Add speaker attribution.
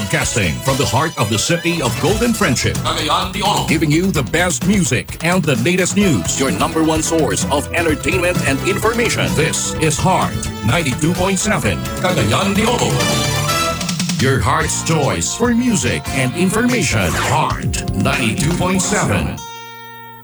Speaker 1: Broadcasting from the heart of the city of Golden Friendship.
Speaker 2: Cagayan de Oro.
Speaker 1: Giving you the best music and the latest news. Your number one source of entertainment and information. This is Heart 92.7.
Speaker 2: Cagayan de Oro.
Speaker 1: Your heart's choice for music and information. Heart 92.7.